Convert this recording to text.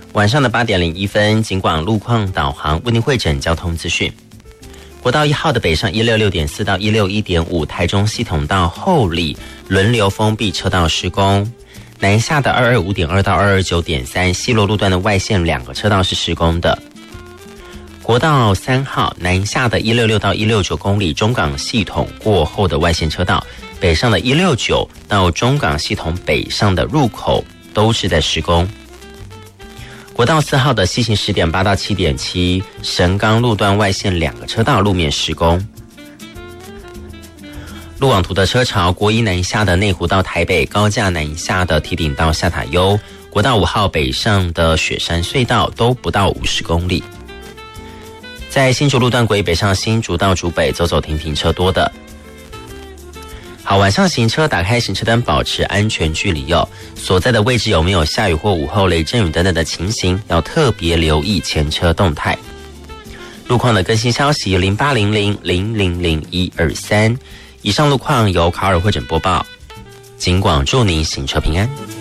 晚上的8点01分，警广路况导航为您汇整交通资讯。国道1号的北上166.4到161.5，台中系统道后里轮流封闭车道施工。南下的225.2到229.3，西螺路段的外线2个车道是施工的。国道3号南下的166到169公里中港系统过后的外线车道，北上的169到中港系统北上的入口都是在施工。国道4号的西行10.8到7.7，神冈路段外线2个车道路面施工。路网图的车潮，国一南下的内湖到台北，高架南下的堤顶到下塔悠，国道5号北上的雪山隧道都不到50公里。在新竹路段轨北上新竹到竹北走走停停车多的。好，晚上行车打开行车灯，保持安全距离哦。所在的位置有没有下雨或午后雷阵雨等等的情形，要特别留意前车动态。路况的更新消息0800000123。以上路况由卡尔汇整播报，警广祝您行车平安。